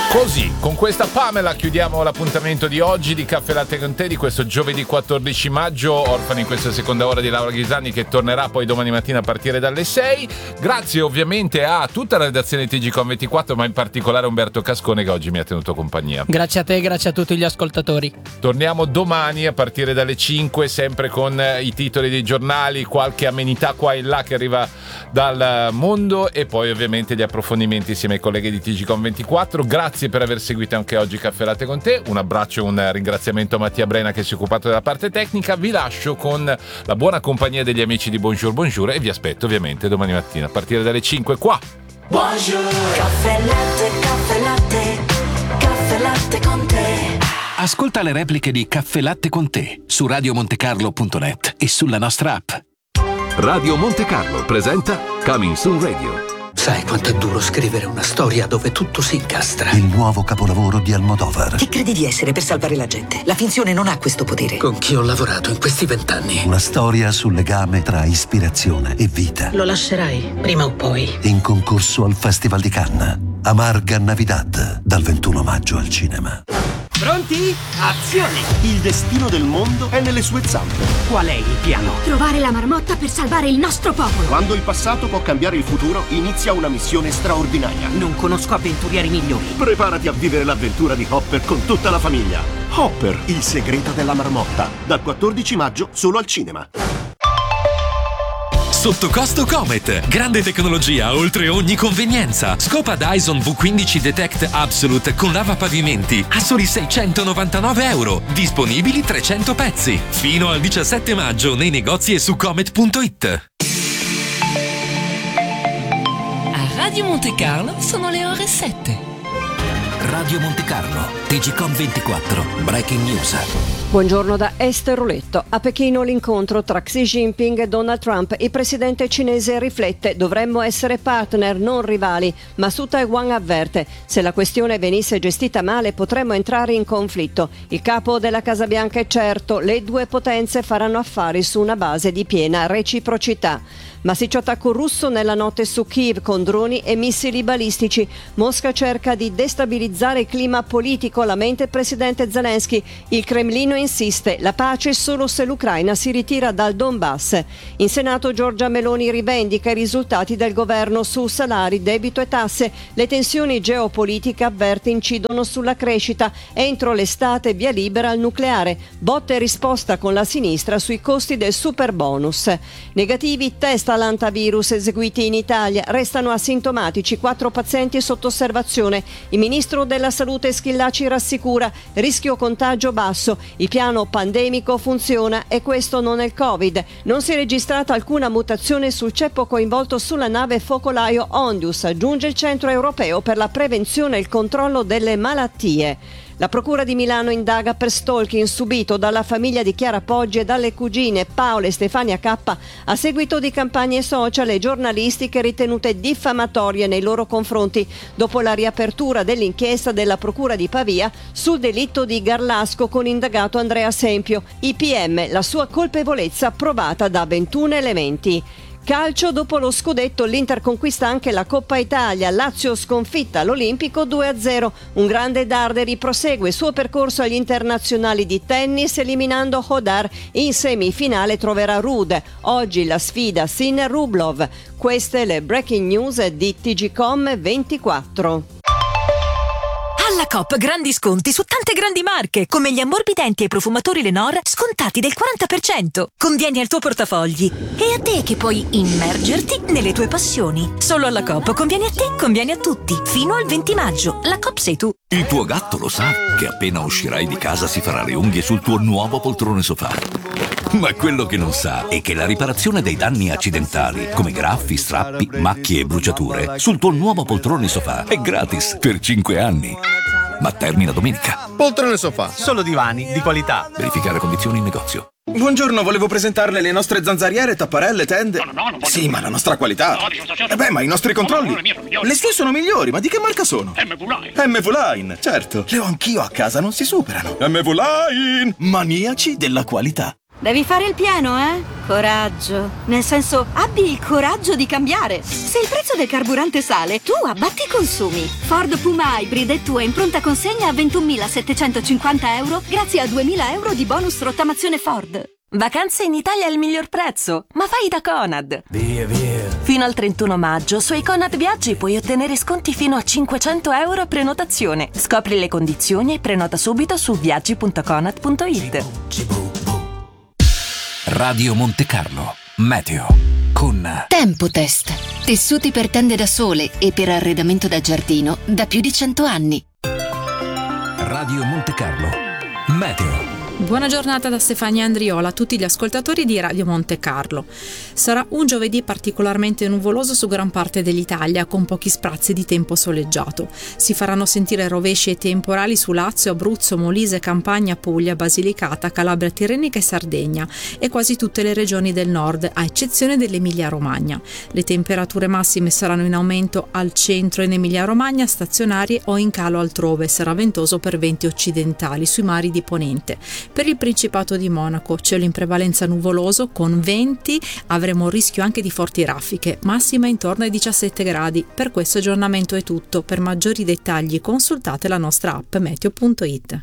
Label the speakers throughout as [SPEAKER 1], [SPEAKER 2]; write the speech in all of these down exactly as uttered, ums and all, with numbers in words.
[SPEAKER 1] Così, con questa Pamela chiudiamo l'appuntamento di oggi di Caffè Latte con te di questo giovedì quattordici maggio, orfani in questa seconda ora di Laura Ghisani che tornerà poi domani mattina a partire dalle sei. Grazie ovviamente a tutta la redazione di T G Com ventiquattro, ma in particolare a Umberto Cascone che oggi mi ha tenuto compagnia.
[SPEAKER 2] Grazie a te, grazie a tutti gli ascoltatori.
[SPEAKER 1] Torniamo domani a partire dalle cinque, sempre con i titoli dei giornali, qualche amenità qua e là che arriva dal mondo e poi ovviamente gli approfondimenti insieme ai colleghi di T G Com ventiquattro. Grazie per aver seguito anche oggi Caffè Latte con te, un abbraccio e un ringraziamento a Mattia Brena che si è occupato della parte tecnica. Vi lascio con la buona compagnia degli amici di Bonjour Bonjour e vi aspetto ovviamente domani mattina a partire dalle cinque qua.
[SPEAKER 3] Bonjour. Caffè Latte, Caffè Latte, Caffè Latte con te.
[SPEAKER 4] Ascolta le repliche di Caffè Latte con te su radio montecarlo punto net e sulla nostra app.
[SPEAKER 5] Radio Monte Carlo presenta Coming Soon Radio.
[SPEAKER 6] Sai quanto è duro scrivere una storia dove tutto si incastra?
[SPEAKER 7] Il nuovo capolavoro di Almodovar.
[SPEAKER 8] Chi credi di essere per salvare la gente? La finzione non ha questo potere.
[SPEAKER 6] Con chi ho lavorato in questi vent'anni?
[SPEAKER 7] Una storia sul legame tra ispirazione e vita.
[SPEAKER 8] Lo lascerai, prima o poi.
[SPEAKER 7] In concorso al Festival di Cannes. Amarga Navidad, dal ventuno maggio al cinema.
[SPEAKER 9] Pronti? Azione! Il destino del mondo è nelle sue zampe. Qual è il piano?
[SPEAKER 10] Trovare la marmotta per salvare il nostro popolo.
[SPEAKER 9] Quando il passato può cambiare il futuro, inizia una missione straordinaria.
[SPEAKER 11] Non conosco avventurieri migliori.
[SPEAKER 9] Preparati a vivere l'avventura di Hopper con tutta la famiglia. Hopper, il segreto della marmotta. Dal quattordici maggio solo al cinema.
[SPEAKER 12] Sotto costo Comet, grande tecnologia oltre ogni convenienza. Scopa Dyson V quindici Detect Absolute con lavapavimenti a soli seicentonovantanove euro, disponibili trecento pezzi. Fino al diciassette maggio nei negozi e su comet punto it.
[SPEAKER 13] A Radio Monte Carlo sono le ore sette.
[SPEAKER 4] Radio Monte Carlo, T G Com ventiquattro, Breaking News.
[SPEAKER 14] Buongiorno da Esther Roletto. A Pechino l'incontro tra Xi Jinping e Donald Trump. Il presidente cinese riflette: dovremmo essere partner, non rivali. Ma su Taiwan avverte: se la questione venisse gestita male potremmo entrare in conflitto. Il capo della Casa Bianca è certo: le due potenze faranno affari su una base di piena reciprocità. Massiccio attacco russo nella notte su Kiev con droni e missili balistici. Mosca cerca di destabilizzare il clima politico, lamenta il presidente Zelensky. Il Cremlino insiste: la pace solo se l'Ucraina si ritira dal Donbass. In Senato Giorgia Meloni rivendica i risultati del governo su salari, debito e tasse. Le tensioni geopolitiche, avverte, incidono sulla crescita. Entro l'estate via libera al nucleare. Botta e risposta con la sinistra sui costi del superbonus. Negativi test all'antivirus eseguiti in Italia, restano asintomatici quattro pazienti sotto osservazione. Il ministro della Salute Schillaci rassicura: rischio contagio basso, il piano pandemico funziona e questo non è il Covid. Non si è registrata alcuna mutazione sul ceppo coinvolto sulla nave focolaio Ondius, aggiunge il Centro Europeo per la Prevenzione e il Controllo delle Malattie. La Procura di Milano indaga per stalking subito dalla famiglia di Chiara Poggi e dalle cugine Paola e Stefania K a seguito di campagne social e giornalistiche ritenute diffamatorie nei loro confronti, dopo la riapertura dell'inchiesta della Procura di Pavia sul delitto di Garlasco con indagato Andrea Sempio. I P M, la sua colpevolezza provata da ventuno elementi. Calcio, dopo lo scudetto l'Inter conquista anche la Coppa Italia. Lazio sconfitta l'Olimpico due a zero. Un grande Darderi prosegue il suo percorso agli internazionali di tennis eliminando Hodar. In semifinale troverà Ruud. Oggi la sfida Sinner Rublov. Queste le breaking news di T G Com ventiquattro.
[SPEAKER 15] Alla Coop grandi sconti su tante grandi marche, come gli ammorbidenti e i profumatori Lenor scontati del quaranta per cento. Convieni al tuo portafogli. E a te che puoi immergerti nelle tue passioni. Solo alla Coop conviene a te, conviene a tutti. Fino al venti maggio. La Coop sei tu.
[SPEAKER 16] Il tuo gatto lo sa che appena uscirai di casa si farà le unghie sul tuo nuovo poltrone sofà. Ma quello che non sa è che la riparazione dei danni accidentali, come graffi, strappi, macchie e bruciature, sul tuo nuovo poltrone sofà è gratis per cinque anni. Ma termina domenica.
[SPEAKER 17] Poltrone sofà, solo divani di qualità.
[SPEAKER 16] Verificare condizioni in negozio.
[SPEAKER 17] Buongiorno, volevo presentarle le nosttre zanzariere, tapparelle, tende.
[SPEAKER 18] No, no, no, non voglio.
[SPEAKER 17] Sì, ma la nostra qualità.
[SPEAKER 18] No, dico, certo.
[SPEAKER 17] Eh beh, ma i nostri controlli.
[SPEAKER 18] No, no, le mie sono migliori.
[SPEAKER 17] Le sue sono migliori, ma di che marca sono?
[SPEAKER 18] M V Line.
[SPEAKER 17] M V Line, certo. Le ho anch'io a casa, non si superano. M V Line, maniaci della qualità.
[SPEAKER 18] Devi fare il pieno, eh? Coraggio. Nel senso, abbi il coraggio di cambiare. Se il prezzo del carburante sale, tu abbatti i consumi. Ford Puma Hybrid è tua in pronta consegna a ventunomilasettecentocinquanta euro grazie a duemila euro di bonus rottamazione Ford.
[SPEAKER 15] Vacanze in Italia al miglior prezzo, ma fai da Conad.
[SPEAKER 19] Via, via.
[SPEAKER 15] Fino al trentuno maggio sui Conad Viaggi puoi ottenere sconti fino a cinquecento euro a prenotazione. Scopri le condizioni e prenota subito su viaggi punto conad punto it.
[SPEAKER 4] Radio Monte Carlo Meteo con
[SPEAKER 20] Tempotest. Tessuti per tende da sole e per arredamento da giardino da più di cento anni.
[SPEAKER 4] Radio Monte Carlo Meteo.
[SPEAKER 21] Buona giornata da Stefania Andriola a tutti gli ascoltatori di Radio Monte Carlo. Sarà un giovedì particolarmente nuvoloso su gran parte dell'Italia, con pochi sprazzi di tempo soleggiato. Si faranno sentire rovesci e temporali su Lazio, Abruzzo, Molise, Campania, Puglia, Basilicata, Calabria Tirrenica e Sardegna e quasi tutte le regioni del nord, a eccezione dell'Emilia-Romagna. Le temperature massime saranno in aumento al centro in Emilia-Romagna, stazionarie o in calo altrove. Sarà ventoso per venti occidentali sui mari di Ponente. Per il Principato di Monaco cielo in prevalenza nuvoloso con venti, avremo rischio anche di forti raffiche, massima intorno ai diciassette gradi. Per questo aggiornamento è tutto. Per maggiori dettagli consultate la nostra app meteo punto it.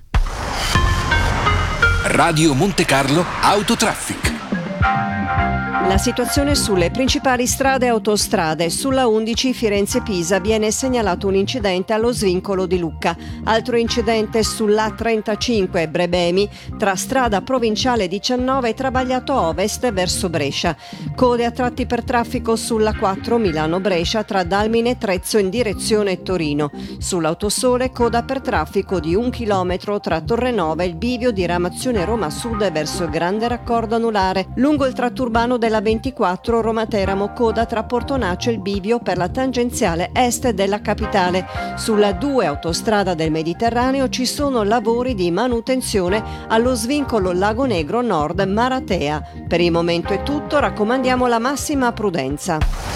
[SPEAKER 4] Radio Monte Carlo Autotraffic.
[SPEAKER 14] La situazione sulle principali strade e autostrade. Sulla undici Firenze-Pisa viene segnalato un incidente allo svincolo di Lucca. Altro incidente sull'A trentacinque Brebemi tra strada provinciale diciannove e Travagliato Ovest verso Brescia. Code a tratti per traffico sulla quattro Milano-Brescia tra Dalmine e Trezzo in direzione Torino. Sull'Autosole coda per traffico di un chilometro tra Torrenova e il bivio di Ramazione Roma Sud verso il Grande Raccordo Anulare. Lungo il tratto urbano della ventiquattro Roma-Teramo coda tra Portonace e il bivio per la tangenziale est della capitale. Sulla due autostrada del Mediterraneo ci sono lavori di manutenzione allo svincolo Lago Negro Nord Maratea. Per il momento è tutto, raccomandiamo la massima prudenza.